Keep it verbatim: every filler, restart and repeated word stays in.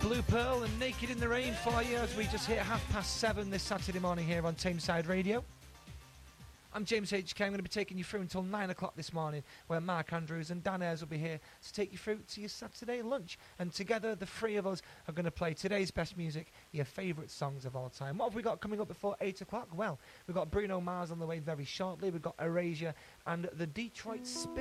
Blue Pearl and Naked in the Rain for you as we just hit half past seven this Saturday morning here on Tameside Radio. I'm James H K. I'm going to be taking you through until nine o'clock this morning, where Mark Andrews and Dan Ayres will be here to take you through to your Saturday lunch. And together, the three of us are going to play today's best music, your favourite songs of all time. What have we got coming up before eight o'clock? Well, we've got Bruno Mars on the way very shortly. We've got Erasure and the Detroit Spin.